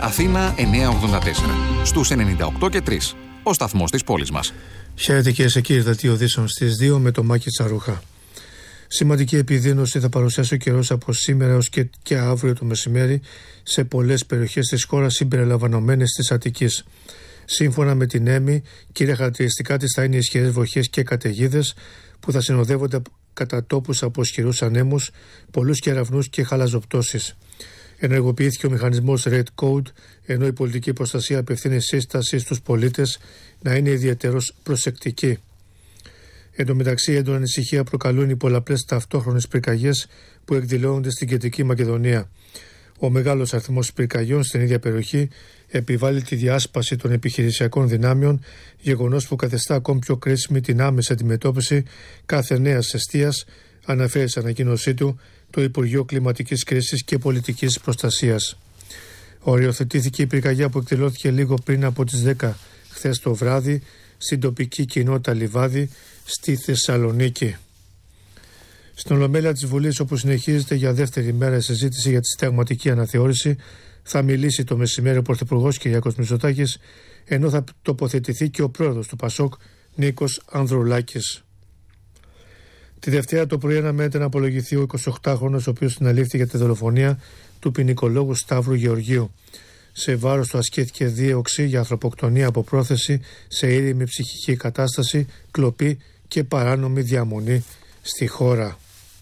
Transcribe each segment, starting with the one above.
Αθήνα 984. Στους 98 και 3. Ο σταθμός της πόλης μας. Χαίρετε κυρίες και κύριοι, δελτίο ειδήσεων στις 2 με το Μάκη Τσαρούχα. Σημαντική επιδείνωση θα παρουσιάσει ο καιρός από σήμερα έως και αύριο το μεσημέρι σε πολλές περιοχές της χώρας συμπεριλαμβανομένες της Αττικής. Σύμφωνα με την ΕΜΗ, κύρια χαρακτηριστικά της θα είναι ισχυρές βροχές και καταιγίδες που θα συνοδεύονται κατά τόπους από ισχυρούς ανέμους, πολλούς κεραυνούς και χαλαζοπτώσεις. Ενεργοποιήθηκε ο μηχανισμός Red Code, ενώ η πολιτική προστασία απευθύνει σύσταση στους πολίτες να είναι ιδιαίτερως προσεκτικοί. Εν τω μεταξύ, έντονη ανησυχία προκαλούν οι πολλαπλές ταυτόχρονες πυρκαγιές που εκδηλώνονται στην Κεντρική Μακεδονία. Ο μεγάλος αριθμός πυρκαγιών στην ίδια περιοχή επιβάλλει τη διάσπαση των επιχειρησιακών δυνάμεων, γεγονός που καθιστά ακόμη πιο κρίσιμη την άμεση αντιμετώπιση κάθε νέας εστίας, αναφέρει σε ανακοίνωσή του το Υπουργείο Κλιματικής Κρίσης και Πολιτικής Προστασίας. Οριοθετήθηκε η πυρκαγιά που εκδηλώθηκε λίγο πριν από τις 10 χθες το βράδυ στην τοπική κοινότητα Λιβάδι στη Θεσσαλονίκη. Στην Ολομέλεια της Βουλής, όπου συνεχίζεται για δεύτερη μέρα η συζήτηση για τη συνταγματική αναθεώρηση, θα μιλήσει το μεσημέρι ο Πρωθυπουργός Κυριάκος Μητσοτάκης, ενώ θα τοποθετηθεί και ο πρόεδρος του ΠΑΣΟΚ Νίκος Ανδρουλάκης. Τη Δευτέρα το πρωί αναμένεται να απολογηθεί ο 28χρονος, ο οποίος συναλήφθη για τη δολοφονία του ποινικολόγου Σταύρου Γεωργίου. Σε βάρος του ασκήθηκε δίωξη για ανθρωποκτονία από πρόθεση σε ήρεμη ψυχική κατάσταση, κλοπή και παράνομη διαμονή στη χώρα.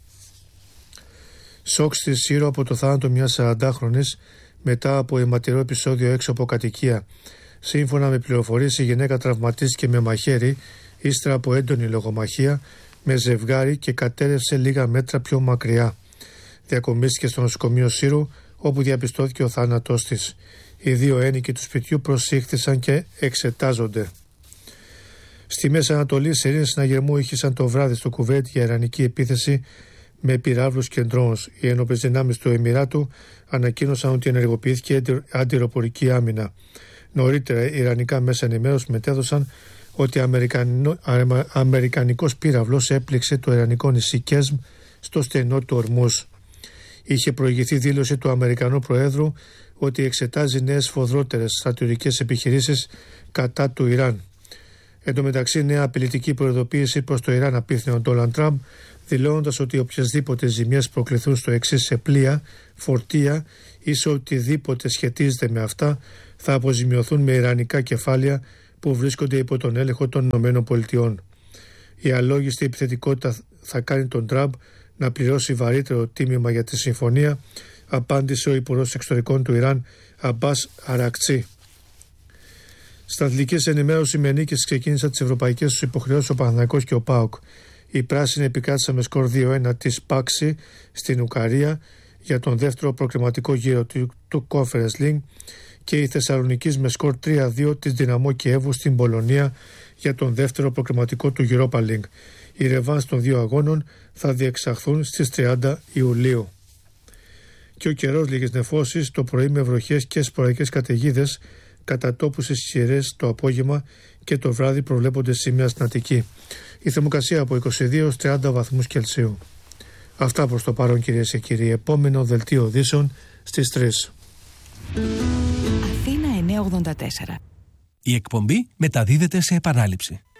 Σοκ στη Σύρο από το θάνατο μιας 40χρονης μετά από αιματηρό επεισόδιο έξω από κατοικία. Σύμφωνα με πληροφορίες, η γυναίκα τραυματίστηκε με μαχαίρι ύστερα από έντονη λογομαχία με ζευγάρι και κατέρευσε λίγα μέτρα πιο μακριά. Διακομίστηκε στο νοσοκομείο Σύρου, όπου διαπιστώθηκε ο θάνατός της. Οι δύο ένοικοι του σπιτιού προσήχθησαν και εξετάζονται. Στη Μέση Ανατολή, σερίνες συναγερμού ήχησαν το βράδυ στο Κουβέιτ για ιρανική επίθεση με πυράβλους και ντρόουνς. Οι ένοπλες δυνάμεις του Εμιράτου ανακοίνωσαν ότι ενεργοποιήθηκε αντιεροπορική άμυνα. Νωρίτερα, οι ιρανικά μέσα ενημέρωση μετέδωσαν ότι αμερικανικός πύραυλος έπληξε το ιρανικό νησί Κέσμ στο στενό του Ορμούζ. Είχε προηγηθεί δήλωση του Αμερικανού Προέδρου ότι εξετάζει νέες σφοδρότερες στρατιωτικές επιχειρήσεις κατά του Ιράν. Εν τω μεταξύ, νέα απειλητική προειδοποίηση προς το Ιράν απίθυνε ο Ντόναλντ Τραμπ, δηλώνοντας ότι οποιασδήποτε ζημιές προκληθούν στο εξής σε πλοία, φορτία ή σε οτιδήποτε σχετίζεται με αυτά θα αποζημιωθούν με ιρανικά κεφάλαια που βρίσκονται υπό τον έλεγχο των ΗΠΑ. Η αλόγιστη επιθετικότητα θα κάνει τον Τραμπ να πληρώσει βαρύτερο τίμημα για τη συμφωνία, απάντησε ο Υπουργός Εξωτερικών του Ιράν Αμπάς Αρακτσί. Στα αθλητικές ενημέρωση με νίκες ξεκίνησαν τις ευρωπαϊκές τους υποχρεώσεις ο Παναθηναϊκός και ο ΠΑΟΚ. Οι πράσινοι επικράτησαν με σκορ 2-1 της Πάξη στην Ουκαρία για τον δεύτερο προκριματικό γύρο του Conference League και η Θεσσαλονικής με σκορ 3-2 της Δυναμό Κιέβου στην Πολωνία για τον δεύτερο προκριματικό του Europa League. Οι ρεβάνς των δύο αγώνων θα διεξαχθούν στις 30 Ιουλίου. Και ο καιρός, λίγες νεφώσεις το πρωί με βροχές και σποραδικές καταιγίδες, κατά τόπους ισχυρές το απόγευμα και το βράδυ προβλέπονται σημεία στην Αττική. Η θερμοκρασία από 22-30 βαθμούς Κελσίου. Αυτά προς το παρόν, κυρίες και κύριοι. Επόμενο δελτίο ειδήσεων στις 3. Αθήνα 984. Η εκπομπή μεταδίδεται σε επανάληψη.